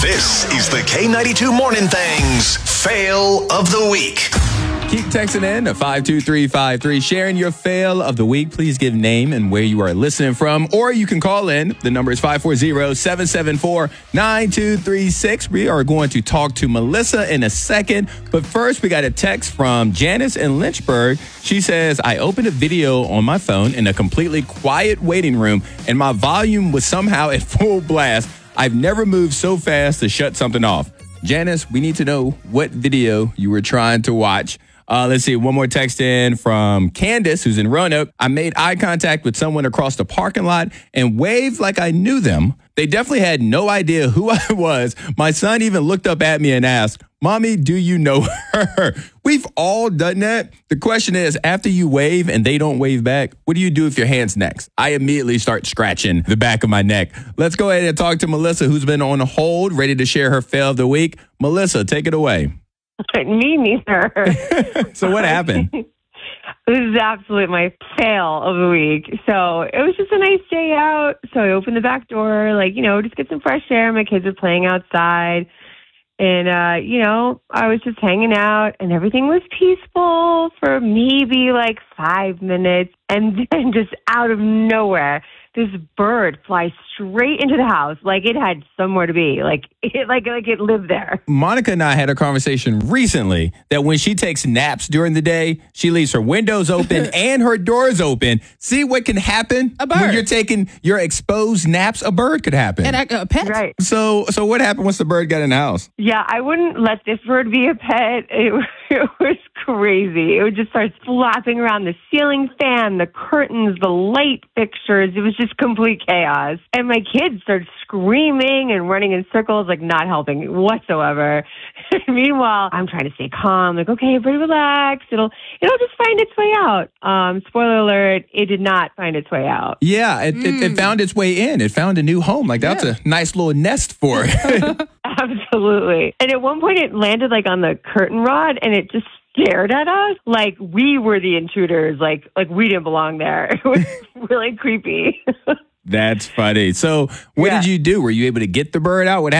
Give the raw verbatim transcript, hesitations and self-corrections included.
This is the K ninety-two Morning Thing's Fail of the Week. Keep texting in to five two three five three, sharing your fail of the week. Please give name and where you are listening from, or you can call in. The number is five four zero, seven seven four, nine two three six. We are going to talk to Melissa in a second, but first we got a text from Janice in Lynchburg. She says, I opened a video on my phone in a completely quiet waiting room, and my volume was somehow at full blast. I've never moved so fast to shut something off. Janice, we need to know what video you were trying to watch. Uh, let's see, one more text in from Candace, who's in Roanoke. I made eye contact with someone across the parking lot and waved like I knew them. They definitely had no idea who I was. My son even looked up at me and asked, Mommy, do you know her? We've all done that. The question is, after you wave and they don't wave back, what do you do with your hands next? I immediately start scratching the back of my neck. Let's go ahead and talk to Melissa, who's been on hold, ready to share her fail of the week. Melissa, take it away. Me neither. So what happened? This is absolutely my fail of the week. So it was just a nice day out. So I opened the back door, like, you know, just get some fresh air. My kids are playing outside. And, uh, you know, I was just hanging out and everything was peaceful for maybe like five minutes. And then just out of nowhere, this bird flies straight into the house like it had somewhere to be, like it, like, like it lived there. Monica and I had a conversation recently that when she takes naps during the day, she leaves her windows open and her doors open. See what can happen? A bird. When you're taking your exposed naps, a bird could happen. And a, a pet. Right. So, so what happened once the bird got in the house? Yeah, I wouldn't let this bird be a pet. It, it was crazy. It would just start flapping around the ceiling fan, the curtains, the light fixtures. It was just complete chaos. And my kids started screaming and running in circles, like not helping whatsoever. Meanwhile, I'm trying to stay calm, like, okay, everybody relax. It'll it'll just find its way out. Um, spoiler alert, it did not find its way out. Yeah, it, mm. it, it found its way in. It found a new home. Like, that's yeah. a nice little nest for it. Absolutely. And at one point it landed like on the curtain rod and it just stared at us like we were the intruders, like like we didn't belong there. It was really creepy. That's funny. So what yeah. did you do? Were you able to get the bird out? What happened?